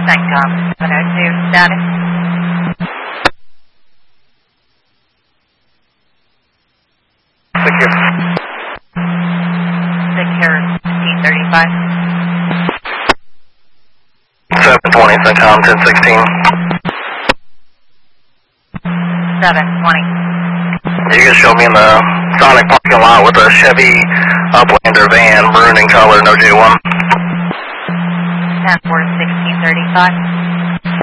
CENTCOM 702 status. Secure. Secure 1635. 720 CENTCOM 1016. 720. You can show me in the Sonic parking lot with a Chevy Uplander van, maroon in color, no J1. 10-4 1635.